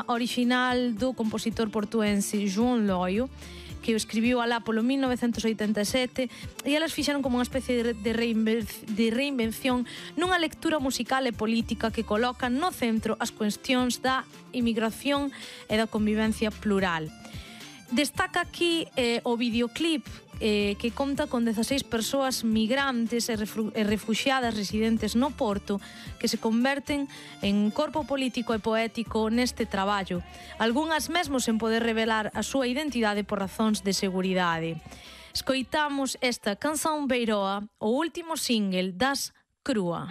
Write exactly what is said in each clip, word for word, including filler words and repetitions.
tema original do compositor portuense João Loio, que o escribiu alá polo mil novecentos oitenta e sete, e elas fixeron como unha especie de, reinven de reinvención nunha lectura musical e política que coloca no centro as cuestións da inmigración e da convivencia plural. Destaca aquí eh, o videoclip eh, que conta con dezaseis persoas migrantes e, e refuxiadas residentes no Porto que se converten en corpo político e poético neste traballo, algunhas mesmo sen poder revelar a súa identidade por razóns de seguridade. Escoitamos esta canción Beiroa, o último single das Crua.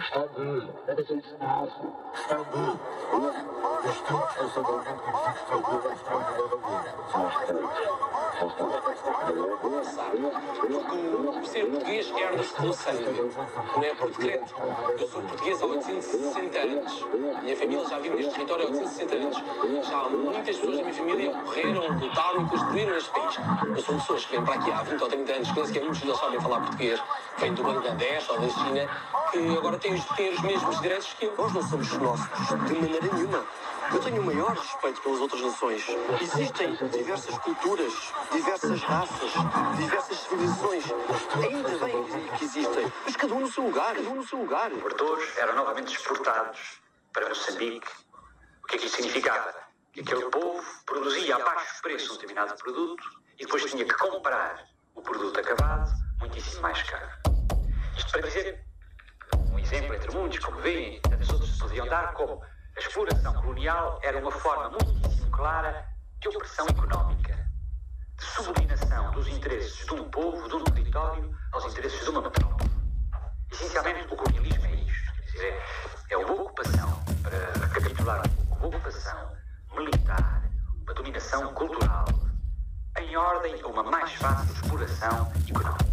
Porque ser português herda-se pelo sangue, não é por decreto. Eu sou português há oitocentos e sessenta anos. Minha família já vive neste território há oitocentos e sessenta anos. Já há muitas pessoas da minha família morreram, lutaram e construíram este país. Eu sou pessoas que vêm para aqui há vinte ou trinta anos, que nem sequer muitos deles sabem falar português, vêm do Bangladesh ou da China, que agora têm, têm os mesmos direitos que eu. Nós não somos xenófobos, de maneira nenhuma. Eu tenho o maior respeito pelas outras nações. Existem diversas culturas, diversas raças, diversas civilizações. Ainda bem que existem, mas cada um no seu lugar, cada um no seu lugar. Os cobertores eram novamente exportados para Moçambique. O que é que isso significava? Que aquele povo produzia a baixo preço um determinado produto e depois tinha que comprar o produto acabado muitíssimo mais caro. Isto para dizer, um exemplo entre muitos, como veem, tantas outras se podiam dar, como a exploração colonial era uma forma muitíssimo clara de opressão económica, de subordinação dos interesses de um povo, de um território, aos interesses de uma metrópole. Essencialmente, o colonialismo é isto. Quer dizer, é, é uma ocupação, para recapitular, uma ocupação militar, uma dominação cultural, em ordem a uma mais fácil exploração económica.